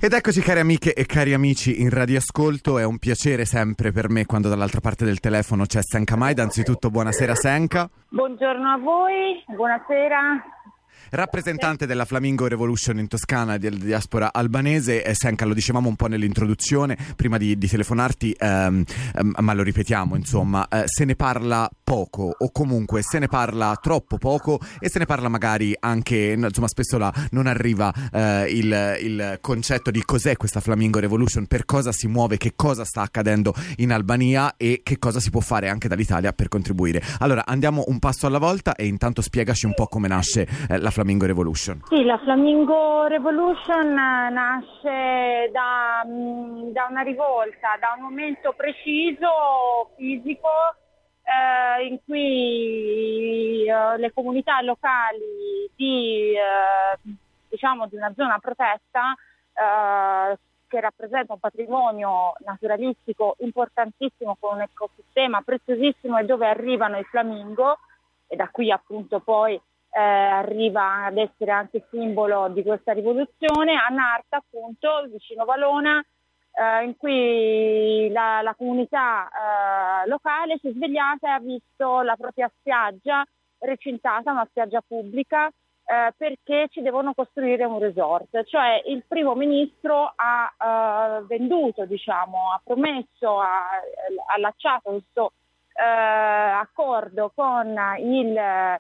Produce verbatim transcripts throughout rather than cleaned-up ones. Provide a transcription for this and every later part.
Ed eccoci cari amiche e cari amici in radioascolto, è un piacere sempre per me quando dall'altra parte del telefono c'è Senka Maida. Anzitutto buonasera Senka. Buongiorno a voi, buonasera. Rappresentante della Flamingo Revolution in Toscana, della diaspora albanese. eh, Senka, lo dicevamo un po' nell'introduzione prima di, di telefonarti, ehm, ehm, ma lo ripetiamo insomma, eh, se ne parla poco, o comunque se ne parla troppo poco, e se ne parla magari anche, no, insomma spesso la, non arriva eh, il, il concetto di cos'è questa Flamingo Revolution, per cosa si muove, che cosa sta accadendo in Albania e che cosa si può fare anche dall'Italia per contribuire. Allora andiamo un passo alla volta e intanto spiegaci un po' come nasce eh, la Flamingo Revolution. Sì, la Flamingo Revolution nasce da, da una rivolta, da un momento preciso, fisico, eh, in cui eh, le comunità locali di, eh, diciamo, di una zona protetta, eh, che rappresenta un patrimonio naturalistico importantissimo con un ecosistema preziosissimo, e dove arrivano i flamingo, e da qui appunto poi Eh, arriva ad essere anche simbolo di questa rivoluzione, a Narta appunto, vicino Valona, eh, in cui la, la comunità eh, locale si è svegliata e ha visto la propria spiaggia recintata, una spiaggia pubblica, eh, perché ci devono costruire un resort. Cioè il primo ministro ha eh, venduto, diciamo, ha promesso, ha allacciato questo eh, accordo con il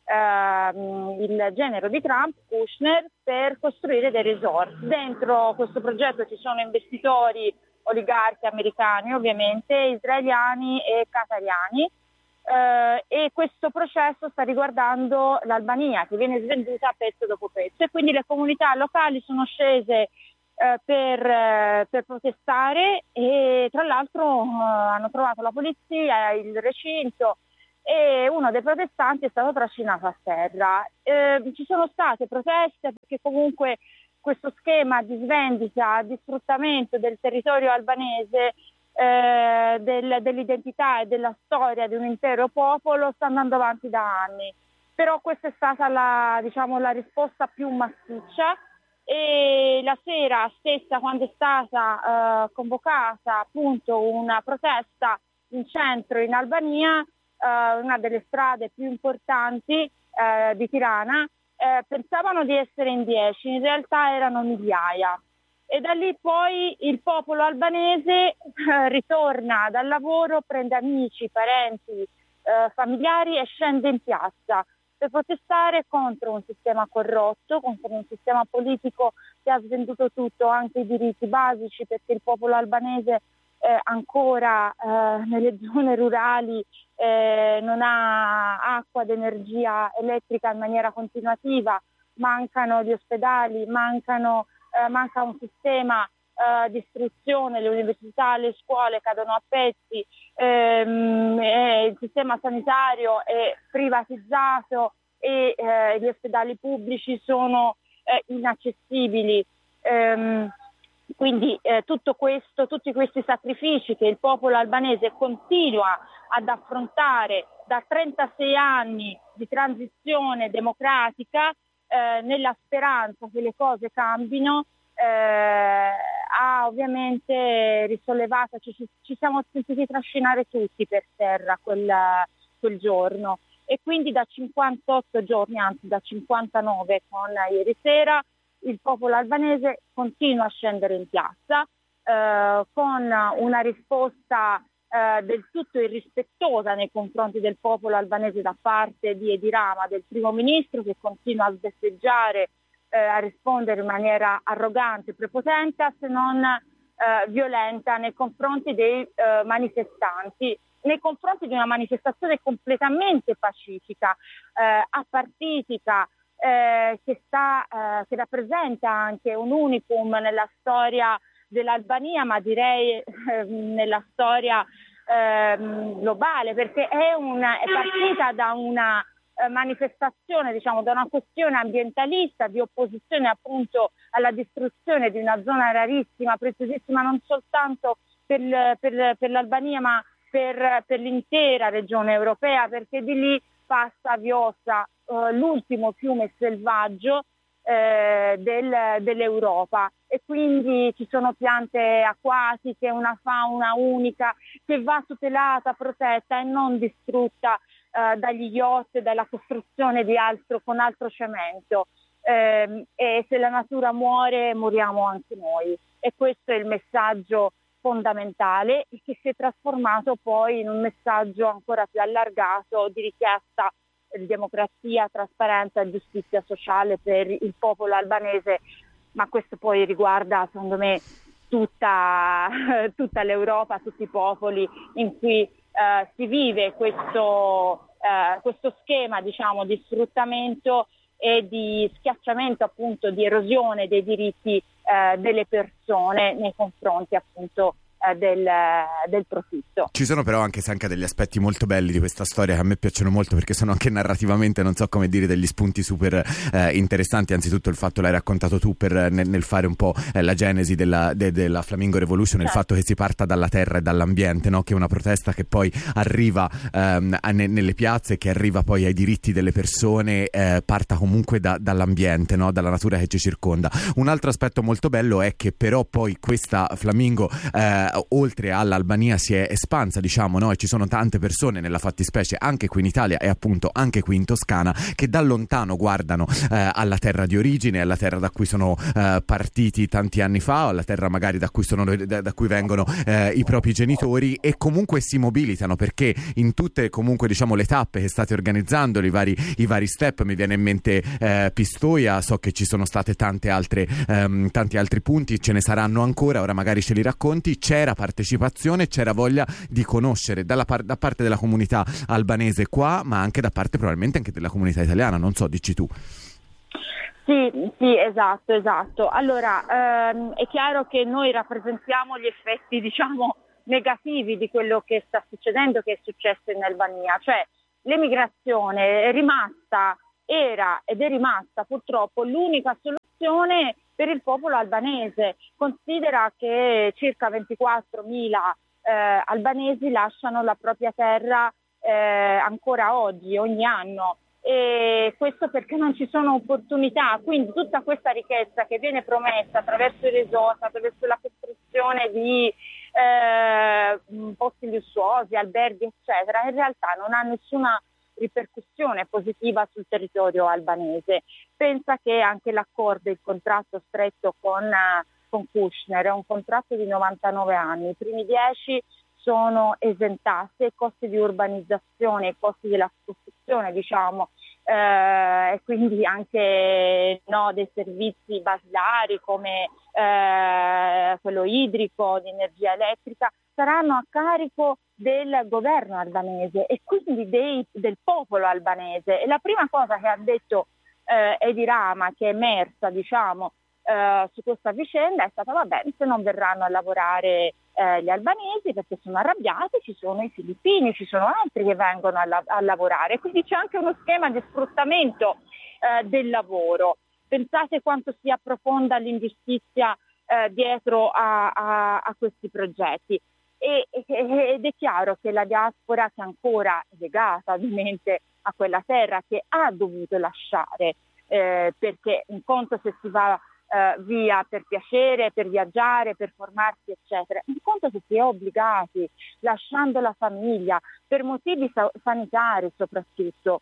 Uh, il genero di Trump, Kushner, per costruire dei resort. Dentro questo progetto ci sono investitori, oligarchi americani ovviamente, israeliani e qatariani, uh, e questo processo sta riguardando l'Albania, che viene svenduta pezzo dopo pezzo, e quindi le comunità locali sono scese uh, per, uh, per protestare, e tra l'altro uh, hanno trovato la polizia, il recinto, e uno dei protestanti è stato trascinato a terra. Eh, ci sono state proteste perché comunque questo schema di svendita, di sfruttamento del territorio albanese, eh, del, dell'identità e della storia di un intero popolo sta andando avanti da anni. Però questa è stata la, diciamo, la risposta più massiccia, e la sera stessa, quando è stata eh, convocata appunto una protesta in centro in Albania, Uh, una delle strade più importanti uh, di Tirana, uh, pensavano di essere in dieci, in realtà erano migliaia. E da lì poi il popolo albanese uh, ritorna dal lavoro, prende amici, parenti, uh, familiari e scende in piazza per protestare contro un sistema corrotto, contro un sistema politico che ha svenduto tutto, anche i diritti basici, perché il popolo albanese Eh, ancora eh, nelle zone rurali eh, non ha acqua ed energia elettrica in maniera continuativa, mancano gli ospedali, mancano, eh, manca un sistema eh, di istruzione, le università, le scuole cadono a pezzi, ehm, e il sistema sanitario è privatizzato, e eh, gli ospedali pubblici sono eh, inaccessibili. Ehm, Quindi eh, tutto questo, tutti questi sacrifici che il popolo albanese continua ad affrontare da trentasei anni di transizione democratica, eh, nella speranza che le cose cambino, eh, ha ovviamente risollevato, ci, ci siamo sentiti trascinare tutti per terra quel, quel giorno, e quindi da cinquantotto giorni, anzi da cinquantanove con ieri sera, il popolo albanese continua a scendere in piazza eh, con una risposta eh, del tutto irrispettosa nei confronti del popolo albanese da parte di Edi Rama, del primo ministro, che continua a sbeffeggiare, eh, a rispondere in maniera arrogante, prepotente, se non eh, violenta nei confronti dei eh, manifestanti, nei confronti di una manifestazione completamente pacifica, eh, apartitica, Eh, che, sta, eh, che rappresenta anche un unicum nella storia dell'Albania, ma direi eh, nella storia eh, globale, perché è, una, è partita da una eh, manifestazione, diciamo, da una questione ambientalista di opposizione appunto alla distruzione di una zona rarissima, preziosissima non soltanto per, per, per l'Albania, ma per, per l'intera regione europea, perché di lì passa Vjosa, Uh, l'ultimo fiume selvaggio eh, del, dell'Europa, e quindi ci sono piante acquatiche, una fauna unica che va tutelata, protetta e non distrutta eh, dagli yacht, dalla costruzione di altro con altro cemento. Eh, e se la natura muore, moriamo anche noi, e questo è il messaggio fondamentale, che si è trasformato poi in un messaggio ancora più allargato di richiesta di democrazia, trasparenza e giustizia sociale per il popolo albanese, ma questo poi riguarda, secondo me, tutta, tutta l'Europa, tutti i popoli in cui eh, si vive questo, eh, questo schema, diciamo, di sfruttamento e di schiacciamento, appunto, di erosione dei diritti eh, delle persone nei confronti, appunto, eh, del, del profitto. Ci sono però anche, anche degli aspetti molto belli di questa storia che a me piacciono molto, perché sono anche narrativamente, non so come dire, degli spunti super eh, interessanti. Anzitutto il fatto, l'hai raccontato tu per, nel, nel fare un po' eh, la genesi della, de, della Flamingo Revolution, certo. Il fatto che si parta dalla terra e dall'ambiente, no? Che è una protesta che poi arriva ehm, a, ne, nelle piazze, che arriva poi ai diritti delle persone, eh, parta comunque da, dall'ambiente, no? Dalla natura che ci circonda. Un altro aspetto molto bello è che però poi questa Flamingo eh, oltre all'Albania si è espansa, diciamo, no? E ci sono tante persone, nella fattispecie anche qui in Italia e appunto anche qui in Toscana, che da lontano guardano eh, alla terra di origine, alla terra da cui sono eh, partiti tanti anni fa, alla terra magari da cui, sono, da, da cui vengono eh, i propri genitori, e comunque si mobilitano, perché in tutte comunque, diciamo, le tappe che state organizzando, i vari, i vari step, mi viene in mente eh, Pistoia, so che ci sono state tante altre ehm, tanti altri punti, ce ne saranno ancora, ora magari ce li racconti. C'era partecipazione, c'era voglia di conoscere dalla par- da parte della comunità albanese qua, ma anche da parte probabilmente anche della comunità italiana, non so, dici tu. Sì, sì, esatto, esatto. Allora, ehm, è chiaro che noi rappresentiamo gli effetti, diciamo, negativi di quello che sta succedendo, che è successo in Albania, cioè l'emigrazione è rimasta, era ed è rimasta purtroppo l'unica soluzione per il popolo albanese. Considera che circa ventiquattromila eh, albanesi lasciano la propria terra eh, ancora oggi, ogni anno, e questo perché non ci sono opportunità. Quindi tutta questa ricchezza che viene promessa attraverso i resort, attraverso la costruzione di eh, posti lussuosi, alberghi, eccetera, in realtà non ha nessuna ripercussione positiva sul territorio albanese. Pensa che anche l'accordo, il contratto stretto con, uh, con Kushner è un contratto di novantanove anni, i primi dieci sono esentati, i costi di urbanizzazione, i costi della costruzione, diciamo, eh, e quindi anche no, dei servizi basilari come eh, quello idrico, di energia elettrica, saranno a carico del governo albanese e quindi dei, del popolo albanese. E la prima cosa che ha detto eh, Edi Rama, che è emersa, diciamo, eh, su questa vicenda, è stata: va bene, se non verranno a lavorare eh, gli albanesi perché sono arrabbiati, ci sono i filippini, ci sono altri che vengono a, la- a lavorare. Quindi c'è anche uno schema di sfruttamento eh, del lavoro. Pensate quanto sia profonda l'ingiustizia eh, dietro a, a, a questi progetti. E, ed è chiaro che la diaspora, che ancora è legata ovviamente a quella terra, che ha dovuto lasciare, eh, perché un conto se si va eh, via per piacere, per viaggiare, per formarsi, eccetera, un conto se si è obbligati, lasciando la famiglia, per motivi sa- sanitari soprattutto,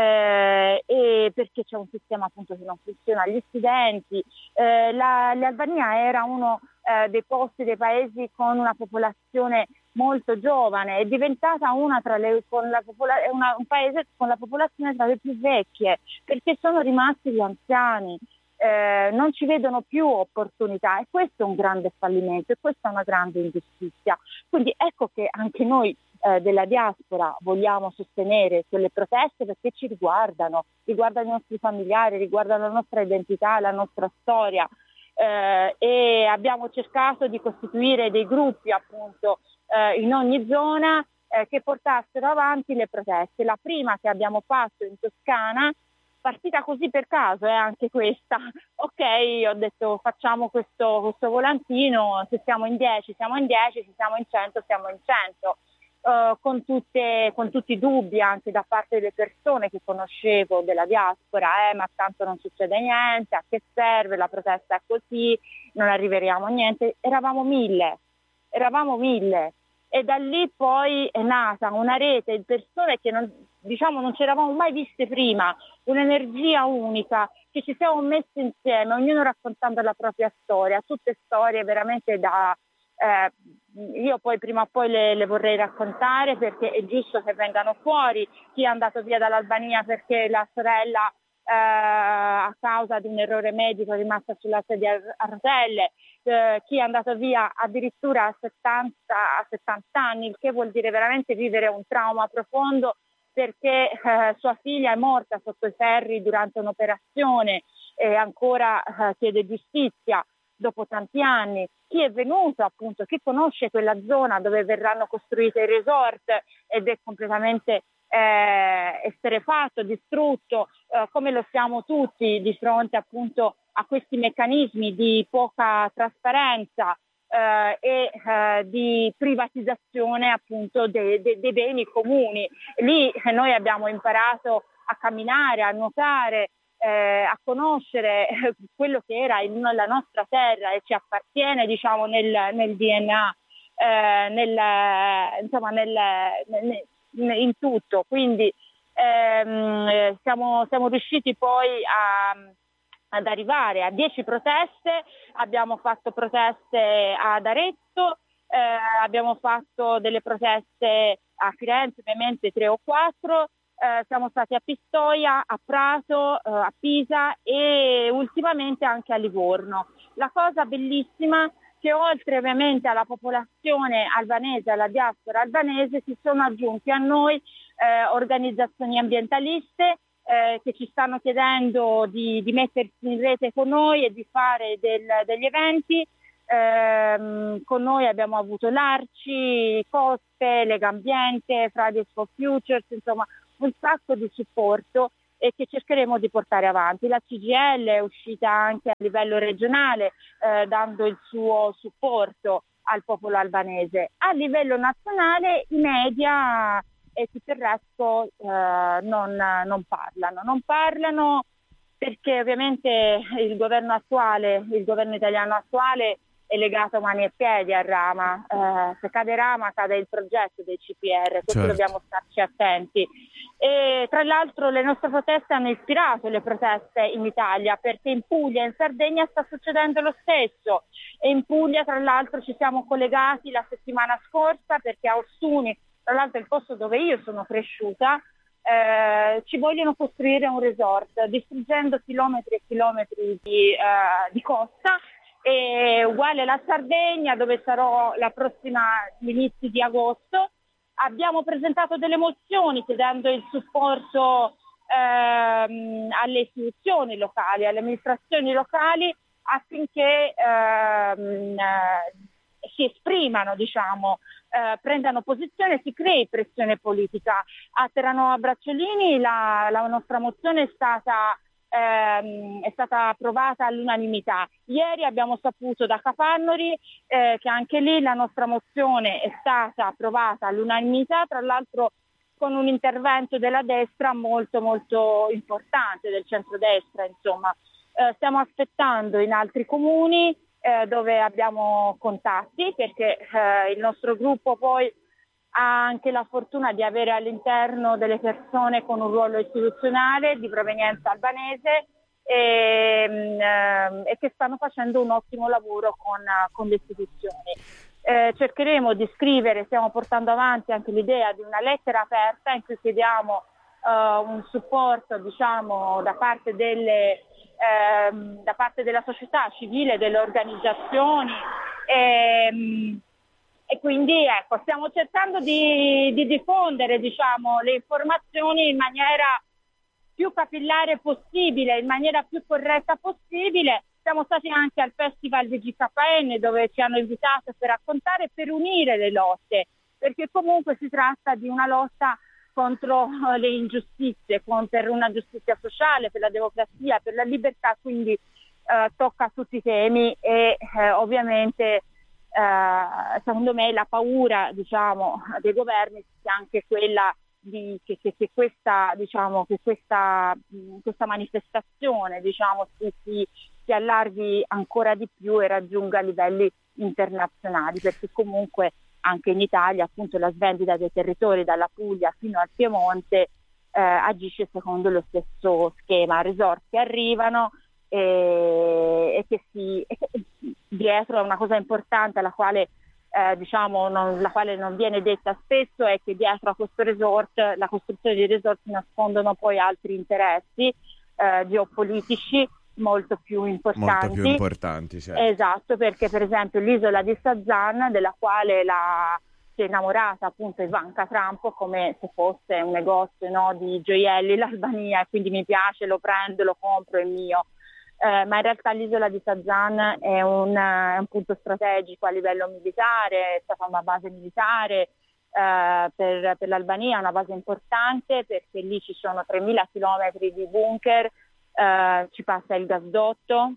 eh, e perché c'è un sistema appunto che non funziona, gli studenti. Eh, la, l'Albania era uno eh, dei posti, dei paesi con una popolazione molto giovane, è diventata una tra le, con la popola- una, un paese con la popolazione tra le più vecchie, perché sono rimasti gli anziani, eh, non ci vedono più opportunità, e questo è un grande fallimento, e questa è una grande ingiustizia. Quindi ecco che anche noi Eh, della diaspora vogliamo sostenere quelle proteste, perché ci riguardano, riguardano i nostri familiari, riguardano la nostra identità, la nostra storia, eh, e abbiamo cercato di costituire dei gruppi appunto eh, in ogni zona eh, che portassero avanti le proteste. La prima che abbiamo fatto in Toscana, partita così per caso, è eh, anche questa. Ok, ho detto facciamo questo, questo volantino, se siamo in dieci siamo in dieci, se siamo in cento siamo in cento. Uh, con, tutte, con tutti i dubbi anche da parte delle persone che conoscevo della diaspora, eh, ma tanto non succede niente, a che serve, la protesta è così, non arriveremo a niente. Eravamo mille, eravamo mille e da lì poi è nata una rete di persone che non, diciamo, non ci eravamo mai viste prima, un'energia unica, che ci siamo messi insieme, ognuno raccontando la propria storia, tutte storie veramente da... Eh, io poi prima o poi le, le vorrei raccontare, perché è giusto che vengano fuori. Chi è andato via dall'Albania perché la sorella eh, a causa di un errore medico è rimasta sulla sedia a rotelle, eh, chi è andato via addirittura a settanta, a settanta anni, il che vuol dire veramente vivere un trauma profondo, perché eh, sua figlia è morta sotto i ferri durante un'operazione e ancora eh, chiede giustizia dopo tanti anni. Chi è venuto, appunto, chi conosce quella zona dove verranno costruite i resort ed è completamente eh, esterefatto, distrutto, eh, come lo siamo tutti di fronte appunto a questi meccanismi di poca trasparenza eh, e eh, di privatizzazione appunto dei, dei, dei beni comuni. Lì noi abbiamo imparato a camminare, a nuotare, Eh, a conoscere quello che era il, la nostra terra e ci appartiene, diciamo, nel, nel D N A, eh, nel, insomma, nel, nel, in tutto. Quindi ehm, siamo, siamo riusciti poi a, ad arrivare a dieci proteste, abbiamo fatto proteste ad Arezzo, eh, abbiamo fatto delle proteste a Firenze, ovviamente tre o quattro. Eh, siamo stati a Pistoia, a Prato, eh, a Pisa e ultimamente anche a Livorno. La cosa bellissima è che oltre ovviamente alla popolazione albanese, alla diaspora albanese, si sono aggiunti a noi eh, organizzazioni ambientaliste eh, che ci stanno chiedendo di, di mettersi in rete con noi e di fare del, degli eventi. Eh, con noi abbiamo avuto l'Arci, Cospe, Legambiente, Fridays for Futures, insomma un sacco di supporto e che cercheremo di portare avanti. La C G I L è uscita anche a livello regionale eh, dando il suo supporto al popolo albanese. A livello nazionale i media e tutto il resto eh, non, non parlano. Non parlano perché ovviamente il governo attuale, il governo italiano attuale è legato mani e piedi a Rama. Eh, se cade Rama cade il progetto dei C P R, questo certo. Dobbiamo starci attenti. E tra l'altro le nostre proteste hanno ispirato le proteste in Italia, perché in Puglia e in Sardegna sta succedendo lo stesso e in Puglia tra l'altro ci siamo collegati la settimana scorsa perché a Ossuni, tra l'altro il posto dove io sono cresciuta, eh, ci vogliono costruire un resort distruggendo chilometri e chilometri di, eh, di costa. E uguale la Sardegna, dove sarò la prossima inizi di agosto. Abbiamo presentato delle mozioni chiedendo il supporto ehm, alle istituzioni locali, alle amministrazioni locali affinché ehm, eh, si esprimano, diciamo, eh, prendano posizione, si crei pressione politica. A Terranova Bracciolini la, la nostra mozione è stata Ehm, è stata approvata all'unanimità. Ieri abbiamo saputo da Capannori eh, che anche lì la nostra mozione è stata approvata all'unanimità, tra l'altro con un intervento della destra molto molto importante, del centrodestra, insomma. Eh, stiamo aspettando in altri comuni eh, dove abbiamo contatti, perché eh, il nostro gruppo poi ha anche la fortuna di avere all'interno delle persone con un ruolo istituzionale di provenienza albanese e, ehm, e che stanno facendo un ottimo lavoro con, con le istituzioni. Eh, cercheremo di scrivere, stiamo portando avanti anche l'idea di una lettera aperta in cui chiediamo eh, un supporto, diciamo, da parte delle ehm, da parte della società civile, delle organizzazioni. Ehm, E quindi ecco, stiamo cercando di, di diffondere, diciamo, le informazioni in maniera più capillare possibile, in maniera più corretta possibile. Siamo stati anche al Festival di G K N dove ci hanno invitato per raccontare, per unire le lotte, perché comunque si tratta di una lotta contro le ingiustizie, per una giustizia sociale, per la democrazia, per la libertà, quindi eh, tocca tutti i temi e eh, ovviamente eh, secondo me la paura, diciamo, dei governi sia anche quella di che, che, che questa, diciamo, che questa, mh, questa manifestazione, diciamo, si, si, si allarghi ancora di più e raggiunga livelli internazionali, perché comunque anche in Italia appunto la svendita dei territori dalla Puglia fino al Piemonte eh, agisce secondo lo stesso schema, resort che arrivano e, e che si e che, dietro è una cosa importante alla quale eh, diciamo non, la quale non viene detta spesso, è che dietro a questo resort, la costruzione di resort, si nascondono poi altri interessi eh, geopolitici molto più importanti. Molto più importanti, certo. Esatto, perché per esempio l'isola di Sazan, della quale la si è innamorata appunto Ivanka Trump come se fosse un negozio, no, di gioielli, l'Albania, e quindi mi piace, lo prendo, lo compro, è mio. Eh, ma in realtà l'isola di Sazan è un, è un punto strategico a livello militare, è stata una base militare eh, per, per l'Albania, una base importante perché lì ci sono tremila chilometri di bunker, eh, ci passa il gasdotto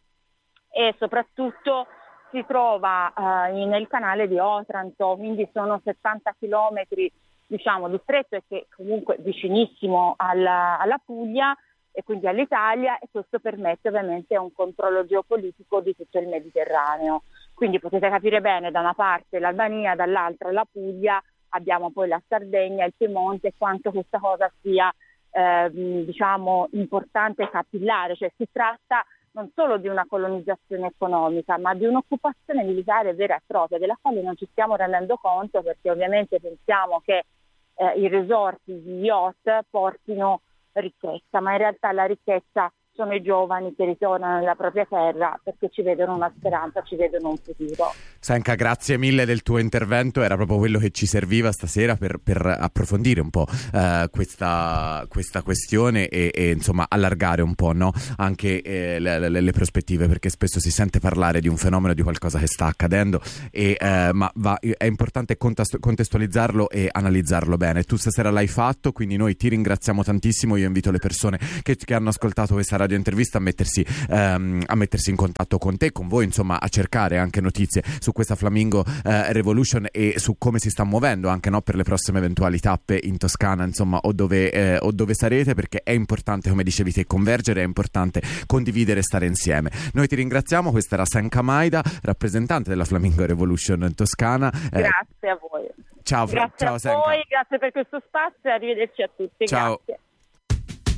e soprattutto si trova eh, nel canale di Otranto, quindi sono settanta chilometri, diciamo, di stretto, e che comunque vicinissimo alla, alla Puglia e quindi all'Italia, e questo permette ovviamente un controllo geopolitico di tutto il Mediterraneo. Quindi potete capire bene, da una parte l'Albania, dall'altra la Puglia, abbiamo poi la Sardegna, il Piemonte, quanto questa cosa sia eh, diciamo importante e capillare, cioè si tratta non solo di una colonizzazione economica, ma di un'occupazione militare vera e propria, della quale non ci stiamo rendendo conto, perché ovviamente pensiamo che eh, i resort, gli yacht portino ricchezza, ma in realtà la ricchezza sono i giovani che ritornano nella propria terra perché ci vedono una speranza, ci vedono un futuro. Senka, grazie mille del tuo intervento, era proprio quello che ci serviva stasera per, per approfondire un po' eh, questa, questa questione e, e insomma allargare un po', no? Anche eh, le, le, le prospettive, perché spesso si sente parlare di un fenomeno, di qualcosa che sta accadendo, e, eh, ma va, è importante contestualizzarlo e analizzarlo bene. Tu stasera l'hai fatto, quindi noi ti ringraziamo tantissimo. Io invito le persone che, che hanno ascoltato questa radio intervista a mettersi, ehm, a mettersi in contatto con te, con voi, insomma a cercare anche notizie su questa Flamingo eh, Revolution e su come si sta muovendo anche, no, per le prossime eventuali tappe in Toscana, insomma, o dove, eh, o dove sarete, perché è importante, come dicevi te, convergere, è importante condividere e stare insieme. Noi ti ringraziamo, questa era Senka Maida, rappresentante della Flamingo Revolution in Toscana. Eh, grazie a voi. Ciao, grazie ciao a Senka. voi, grazie per questo spazio e arrivederci a tutti. Ciao. Grazie.